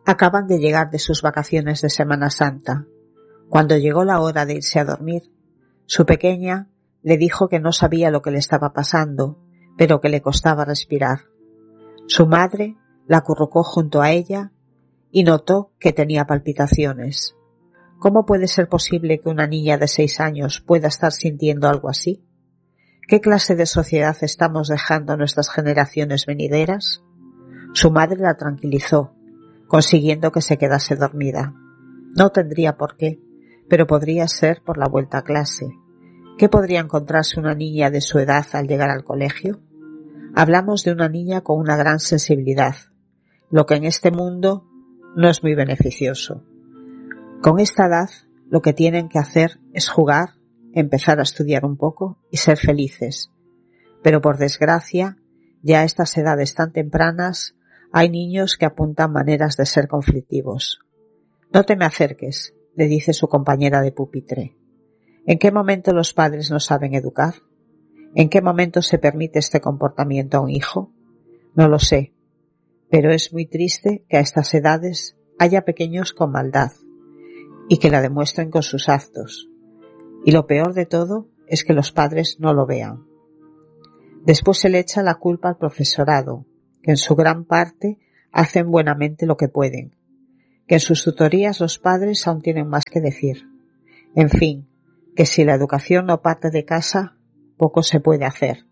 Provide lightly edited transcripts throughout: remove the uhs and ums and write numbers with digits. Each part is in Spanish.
Acaban de llegar de sus vacaciones de Semana Santa. Cuando llegó la hora de irse a dormir, su pequeña le dijo que no sabía lo que le estaba pasando, pero que le costaba respirar. Su madre la acurrucó junto a ella y notó que tenía palpitaciones. ¿Cómo puede ser posible que una niña de 6 años pueda estar sintiendo algo así? ¿Qué clase de sociedad estamos dejando a nuestras generaciones venideras? Su madre la tranquilizó, consiguiendo que se quedase dormida. No tendría por qué, pero podría ser por la vuelta a clase. ¿Qué podría encontrarse una niña de su edad al llegar al colegio? Hablamos de una niña con una gran sensibilidad, lo que en este mundo no es muy beneficioso. Con esta edad, lo que tienen que hacer es jugar, empezar a estudiar un poco y ser felices. Pero por desgracia, ya a estas edades tan tempranas, hay niños que apuntan maneras de ser conflictivos. No te me acerques, le dice su compañera de pupitre. ¿En qué momento los padres no saben educar? ¿En qué momento se permite este comportamiento a un hijo? No lo sé, pero es muy triste que a estas edades haya pequeños con maldad y que la demuestren con sus actos. Y lo peor de todo es que los padres no lo vean. Después se le echa la culpa al profesorado, que en su gran parte hacen buenamente lo que pueden, que en sus tutorías los padres aún tienen más que decir. En fin, que si la educación no parte de casa, poco se puede hacer.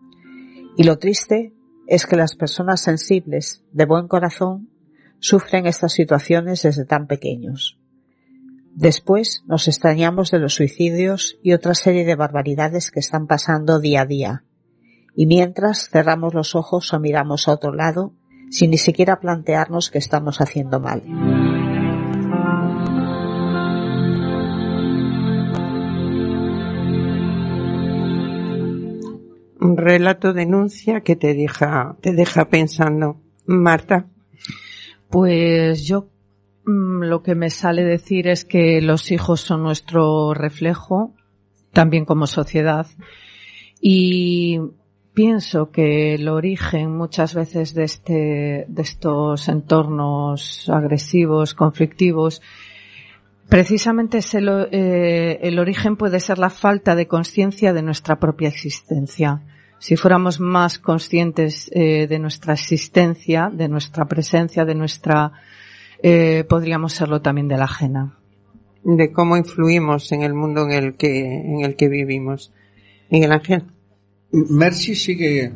Y lo triste es que las personas sensibles, de buen corazón, sufren estas situaciones desde tan pequeños. Después nos extrañamos de los suicidios y otra serie de barbaridades que están pasando día a día. Y mientras cerramos los ojos o miramos a otro lado, sin ni siquiera plantearnos que estamos haciendo mal. Un relato denuncia que te deja pensando. Marta. Pues yo lo que me sale decir es que los hijos son nuestro reflejo, también como sociedad, y pienso que el origen muchas veces de estos entornos agresivos, conflictivos, precisamente es el origen puede ser la falta de conciencia de nuestra propia existencia. Si fuéramos más conscientes de nuestra existencia, de nuestra presencia, de nuestra podríamos serlo también de la ajena. De cómo influimos en el mundo en el que vivimos. Miguel Ángel. Mercy sigue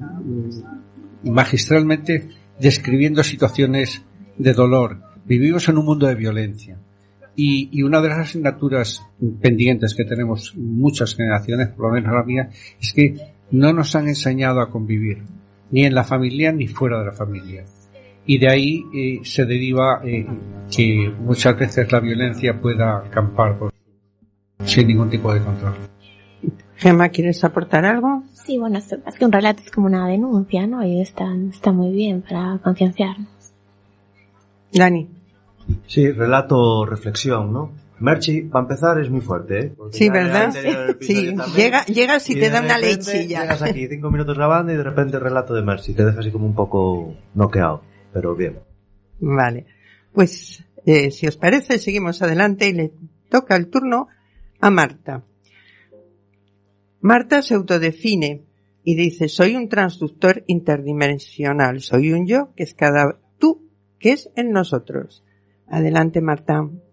magistralmente describiendo situaciones de dolor. Vivimos en un mundo de violencia. Y una de las asignaturas pendientes que tenemos muchas generaciones, por lo menos la mía, es que no nos han enseñado a convivir, ni en la familia ni fuera de la familia. Y de ahí se deriva que muchas veces la violencia pueda campar sin ningún tipo de control. Gemma, ¿quieres aportar algo? Sí, bueno, es que un relato es como una denuncia, ¿no? Y está muy bien para concienciarnos. Dani. Sí, relato, reflexión, ¿no? Merchi, para empezar, es muy fuerte, ¿eh? Porque sí, ¿verdad? Sí, llegas y te da una lechilla. Llegas aquí 5 minutos grabando y de repente el relato de Merchi te deja así como un poco noqueado, pero bien. Vale, pues si os parece, seguimos adelante y le toca el turno a Marta. Marta se autodefine y dice: soy un transductor interdimensional, soy un yo que es cada tú, que es en nosotros. Adelante, Marta.